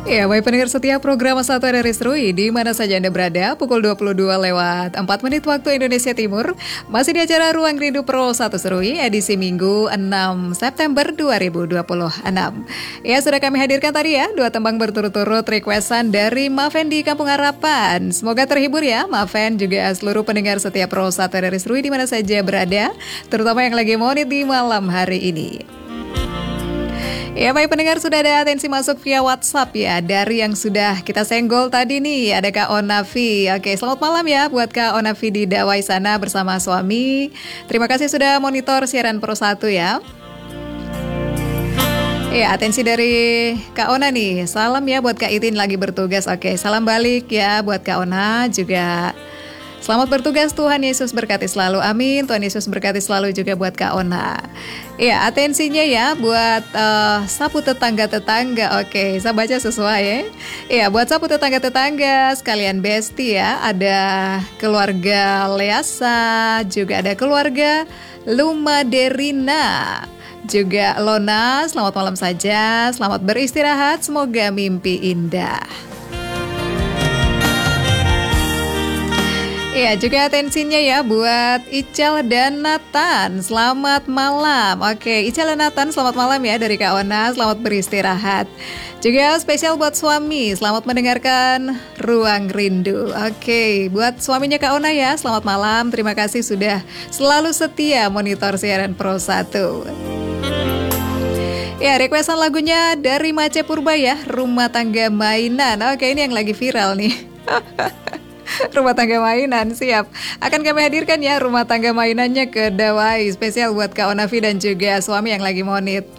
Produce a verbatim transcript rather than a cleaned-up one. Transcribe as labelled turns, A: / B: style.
A: Ya, baik pendengar setia program Satu Hari Serui di mana saja Anda berada, pukul dua puluh dua lewat empat menit waktu Indonesia Timur, masih di acara Ruang Rindu Pro Satu Serui edisi Minggu enam September dua ribu dua puluh enam. Ya, sudah kami hadirkan tadi ya, dua tembang berturut-turut requestan dari Maven di Kampung Harapan. Semoga terhibur ya, Maven juga seluruh pendengar setia Pro Satu Hari Serui di mana saja berada, terutama yang lagi monit di malam hari ini. Ya baik pendengar, sudah ada atensi masuk via WhatsApp ya dari yang sudah kita senggol tadi nih, ada Kak Onavi. Oke, selamat malam ya buat Kak Onavi di Dawai sana bersama suami. Terima kasih sudah monitor siaran Pro satu ya. Ya, atensi dari Kak Ona nih. Salam ya buat Kak Itin lagi bertugas. Oke, salam balik ya buat Kak Ona juga. Selamat bertugas, Tuhan Yesus berkati selalu, amin. Tuhan Yesus berkati selalu juga buat Kak Ona. Ya, atensinya ya buat uh, sapu tetangga-tetangga. Oke, saya baca sesuai ya. Ya, buat sapu tetangga-tetangga sekalian besti ya. Ada keluarga Leasa, juga ada keluarga Lumaderina, juga Lona. Selamat malam saja, selamat beristirahat, semoga mimpi indah. Ya, juga atensinya ya buat Ical dan Nathan. Selamat malam. Oke, Ical dan Nathan, selamat malam ya dari Kak Ona. Selamat beristirahat. Juga spesial buat suami. Selamat mendengarkan Ruang Rindu. Oke, buat suaminya Kak Ona ya. Selamat malam. Terima kasih sudah selalu setia monitor siaran Pro satu. Ya, requestan lagunya dari Mace Purba ya, Rumah Tangga Mainan. Oke, ini yang lagi viral nih. Rumah tangga mainan, siap. Akan kami hadirkan ya rumah tangga mainannya ke Dawai. Spesial buat Kak Onavi dan juga suami yang lagi monit.